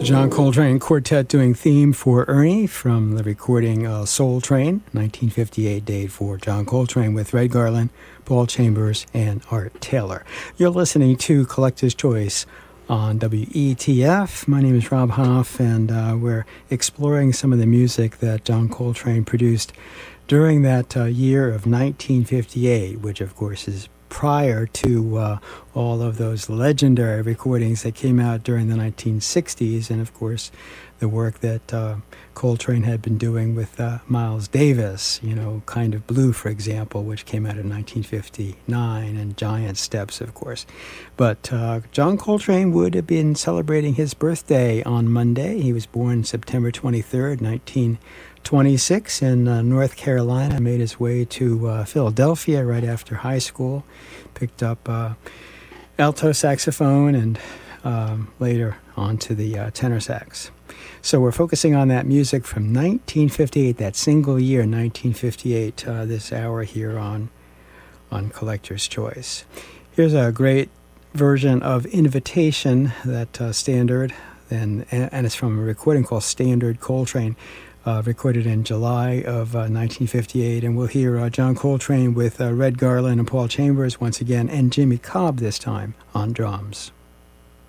John Coltrane Quartet doing Theme for Ernie from the recording Soul Train, 1958 date for John Coltrane with Red Garland, Paul Chambers, and Art Taylor. You're listening to Collector's Choice on WETF. My name is Rob Hoff, and we're exploring some of the music that John Coltrane produced during that year of 1958, which of course is prior to all of those legendary recordings that came out during the 1960s, and of course the work that Coltrane had been doing with Miles Davis, Kind of Blue, for example, which came out in 1959, and Giant Steps, of course. But John Coltrane would have been celebrating his birthday on Monday. He was born September 23rd, 1926 in North Carolina, made his way to Philadelphia right after high school, picked up alto saxophone, and later on to the tenor sax. So we're focusing on that music from 1958, that single year, 1958, this hour here on Collector's Choice. Here's a great version of Invitation, that standard, and it's from a recording called Standard Coltrane, recorded in July of 1958, and we'll hear John Coltrane with Red Garland and Paul Chambers once again, and Jimmy Cobb this time on drums.